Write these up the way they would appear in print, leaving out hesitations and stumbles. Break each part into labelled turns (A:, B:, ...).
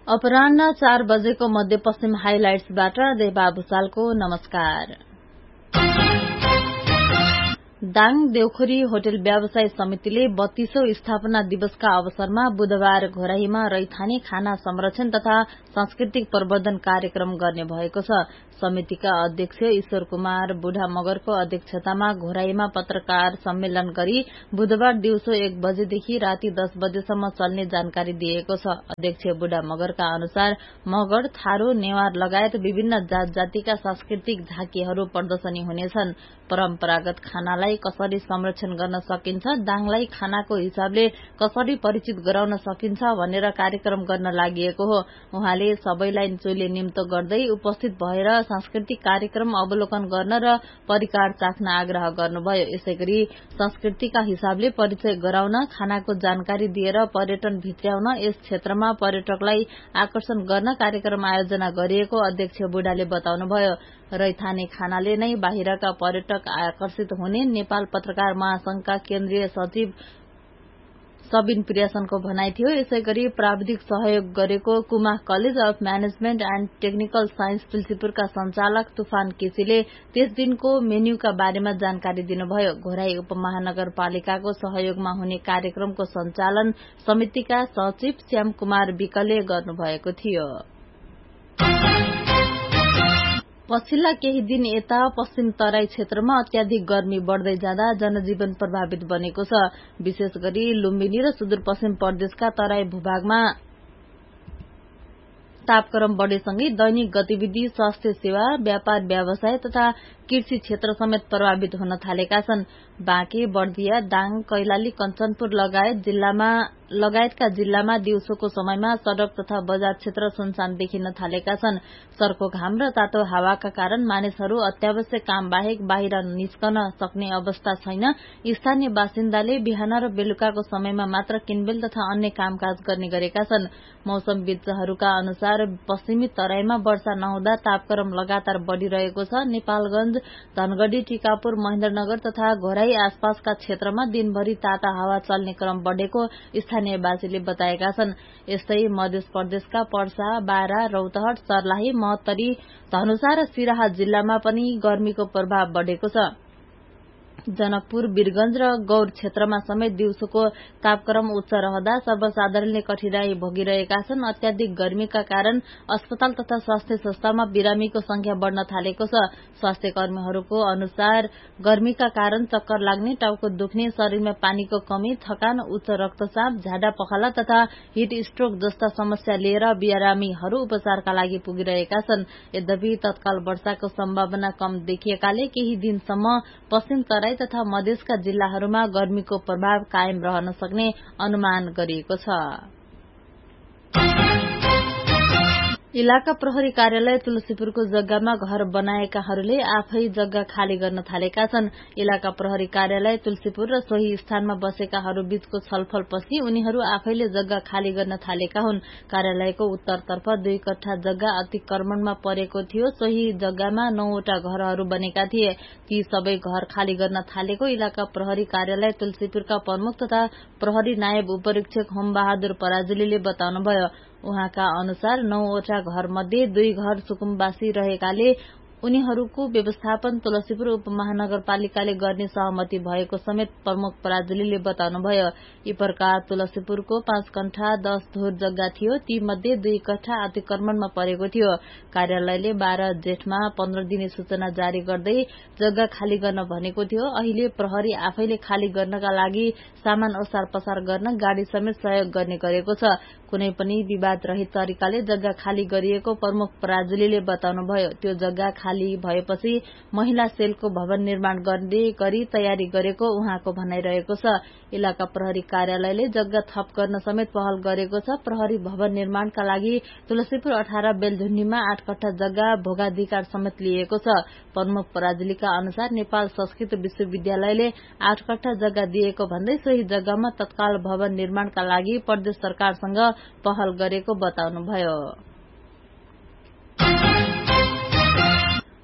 A: अपराह्न 4 बजेको मध्यपश्चिम हाइलाइट्सबाट देवा भुसालको नमस्कार। दाङ देउखुरी होटल व्यवसाय समितिले 32औं स्थापना दिवसका अवसरमा बुधबार घोराहीमा रैथाने खाना संरक्षण तथा सांस्कृतिक प्रवर्धन कार्यक्रम गर्ने भएको छ। समितिका अध्यक्ष ईश्वर कुमार बुढा मगरको अध्यक्षतामा घोराहीमा पत्रकार सम्मेलन गरी बुधबार दिउँसो 1 बजेदेखि राति 10 बजेसम्म चल्ने जानकारी दिएको छ। अध्यक्ष बुढा मगरका अनुसार मगर, थारू, नेवार लगायत विभिन्न जात जातिका सांस्कृतिक झाँकीहरू प्रदर्शनी हुनेछन्। परम्परागत खानालाई कसरी संरक्षण गर्न सकिन्छ, दाङलाई खानाको हिसाबले कसरी परिचित गराउन सकिन्छ भनेर कार्यक्रम गर्न लागि हो। उहाँले सबैलाई चोले निम्तो गर्दै उपस्थित भएर सांस्कृतिक कार्यक्रम अवलोकन गर्न र परिकार चाख्न आग्रह गर्नुभयो। यसैगरी संस्कृतिका हिसाबले परिचय गराउन, खानाको जानकारी दिएर पर्यटन भित्र्याउन, यस क्षेत्रमा पर्यटकलाई आकर्षण गर्न कार्यक्रम आयोजना गरिएको अध्यक्ष बुढाले बताउनुभयो। रैथाने खानाले नै बाहिरका पर्यटक आकर्षित हुने नेपाल पत्रकार महासंघका केन्द्रीय सचिव सबिन प्रियासनको भनाई थियो। यसैगरी प्राविधिक सहयोग गरेको कुमाह college of management and technical science तुलसीपुरका संचालक तुफान केसीले त्यस दिनको मेन्यूका बारेमा जानकारी दिनुभयो। घोराही उपमहानगरपालिकाको सहयोगमा हुने कार्यक्रमको सञ्चालन समितिका सचिव श्याम कुमार विकले गर्नुभएको थियो। पछिल्ला केही दिन यता पश्चिम तराई क्षेत्रमा अत्याधिक गर्मी बढ़दै जाँदा जनजीवन प्रभावित बनेको छ। विशेष गरी लुम्बिनी र सुदूरपश्चिम प्रदेशका तराई भूभागमा तापक्रम बढ़ेसँगै दैनिक गतिविधि, स्वास्थ्य सेवा, व्यापार व्यवसाय तथा कृषि क्षेत्र समेत प्रभावित हुन थालेका छन्। बाँके, बर्दिया, दाङ, कैलाली, कञ्चनपुर लगायतका जिल्लामा दिउँसोको समयमा सड़क तथा बजार क्षेत्र सुनसान देखिन थालेका छन्। सर्को घाम र तातो हावाका कारण मानिसहरू अत्यावश्यक काम बाहेक बाहिर निस्कन सक्ने अवस्था छैन। स्थानीय बासिन्दाले बिहान र बेलुकाको समयमा मात्र किनबेल तथा अन्य कामकाज गर्ने गरेका छन्। मौसमविदहरूका अनुसार पश्चिमी तराईमा वर्षा नहुँदा तापक्रम लगातार बढ़िरहेको छ। नेपालगंज, धनगढ़ी, टिकापुर, महेन्द्रनगर तथा घोराही आसपासका क्षेत्रमा दिनभरि ताता हावा चल्ने क्रम बढ़ेको स्थानीयवासीले बताएका छन्। यस्तै मध्य प्रदेशका पर्सा, बारा, रौतहट, सर्लाही, महोत्तरी, धनुषा र सिराहा जिल्लामा पनि गर्मीको प्रभाव बढ़ेको छ। जनकपुर, वीरगंज र गौर क्षेत्रमा समेत दिउँसोको तापक्रम उच्च रहँदा सर्वसाधारणले कठिनाई भोगिरहेका छन्। अत्याधिक गर्मीका कारण अस्पताल तथा स्वास्थ्य संस्थामा बिरामीको संख्या बढ़न थालेको छ। स्वास्थ्य कर्मीहरूको अनुसार गर्मीका कारण चक्कर लाग्ने, टाउको दुख्ने, शरीरमा पानीको कमी, थकान, उच्च रक्तचाप, झाडा पखाला तथा हिट स्ट्रोक जस्ता समस्या लिएर बिरामीहरू उपचारका लागि पुगिरहेका छन्। यद्यपि तत्काल वर्षाको सम्भावना कम देखिएकाले केही दिनसम्म पश्चिम तराई तथा मधेसका जिल्लाहरूमा गर्मीको प्रभाव कायम रहन सक्ने अनुमान गरिएको छ। इलाका प्रहरी कार्यालय तुलसीपुरको जग्गामा घर बनाएकाहरूले आफै जग्गा खाली गर्न थालेका छन्। इलाका प्रहरी कार्यालय तुलसीपुर र सोही स्थानमा बसेकाहरू बीचको छलफलपछि उनीहरू आफैले जग्गा खाली गर्न थालेका हुन्। कार्यालयको उत्तरतर्फ 2 कट्ठा जग्गा अतिक्रमणमा परेको थियो। सोही जग्गामा 9 वटा घरहरू बनेका थिए। ती सबै घर खाली गर्न थालेको इलाका प्रहरी कार्यालय तुलसीपुरका प्रमुख तथा प्रहरी नायब उपरीक्षक होमबहादुर पराजुलीले बताउनुभयो। उहाँका अनुसार 9 वटा घर मध्ये 2 घर सुकुम्बासी रहेकाले उनीहरूको व्यवस्थापन तुलसीपुर उपमहानगरपालिकाले गर्ने सहमति भएको समेत प्रमुख पराजुलीले बताउनुभयो। यी प्रकार तुलसीपुरको 5 कट्ठा 10 धुर जग्गा थियो। ती मध्ये 2 कट्ठा अतिक्रमणमा परेको थियो। कार्यालयले 12 जेठमा 15 दिने सूचना जारी गर्दै जग्गा खाली गर्न भनेको थियो। अहिले प्रहरी आफैले खाली गर्नका लागि सामान ओसार पसार गर्न गाड़ी समेत सहयोग गर्ने गरेको छ। कुनै पनि विवाद रहित तरिकाले जग्गा खाली गरिएको प्रमुख पराजुलीले बताउनुभयो। त्यो जग्गा खाली भएपछि महिला सेलको भवन निर्माण गर्ने गरी तयारी गरेको उहाँको भनाइरहेको छ। इलाका प्रहरी कार्यालयले जग्गा थप गर्न समेत पहल गरेको छ। प्रहरी भवन निर्माणका लागि तुलसीपुर 18 बेलझुण्डीमा 8 कट्ठा जग्गा भोगाधिकार समेत लिएको छ। प्रमुख पराजुलीका अनुसार नेपाल संस्कृत विश्वविद्यालयले 8 कट्ठा जग्गा दिएको भन्दै सोही जग्गामा तत्काल भवन निर्माणका लागि प्रदेश सरकारसँग पहल गरेको बताउनुभयो।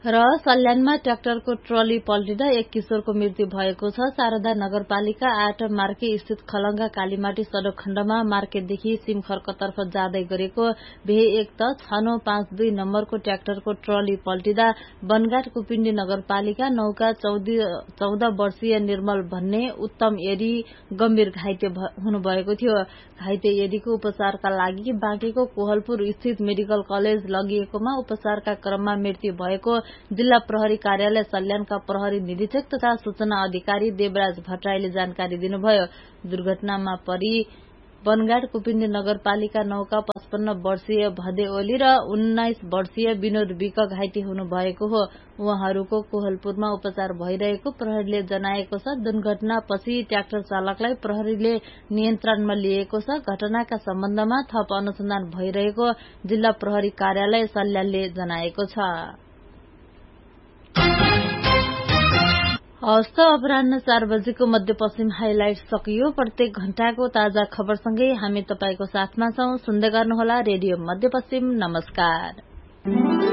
A: र सल्यानमा ट्र्याक्टरको ट्रली पल्टिँदा एक किशोरको मृत्यु भएको छ। शारदा नगरपालिका 8 मार्के स्थित खलंगा कालीमाटी सड़क खण्डमा मार्केटदेखि सिमखर्कतर्फ जाँदै गरेको भेहे 1 त 6952 नम्बरको ट्र्याक्टरको ट्रली पल्टिँदा बनघाट कुपिण्डी नगरपालिका 9 का 14 वर्षीय निर्मल भन्ने उत्तम एडी गम्भीर घाइते हुनुभएको थियो। घाइते एडीको उपचारका लागि बाँकेको कोहलपुर स्थित मेडिकल कलेज लगिएकोमा उपचारका क्रममा मृत्यु भएको जिल्ला प्रहरी कार्यालय सल्यानका प्रहरी निरीक्षक तथा सूचना अधिकारी देवराज भट्टराईले जानकारी दिनुभयो। दुर्घटनामा परि बनघाट कुपिण्डी नगरपालिका 9 का 55 वर्षीय भदे ओली र 19 वर्षीय विनोद विक घाइते हुनुभएको हो। उहाँहरूको कोहलपुरमा उपचार भइरहेको प्रहरीले जनाएको छ। दुर्घटनापछि ट्र्याक्टर चालकलाई प्रहरीले नियन्त्रणमा लिएको छ। घटनाका सम्बन्धमा थप अनुसन्धान भइरहेको जिल्ला प्रहरी कार्यालय सल्यानले जनाएको छ। हस्त अपराह्न 4 बजेको मध्यपश्चिम हाइलाइट सकियो। प्रत्येक घण्टाको ताजा खबरसँगै हामी तपाईको साथमा छौं। सुन्दै गर्नुहोला रेडियो मध्यपश्चिम। नमस्कार।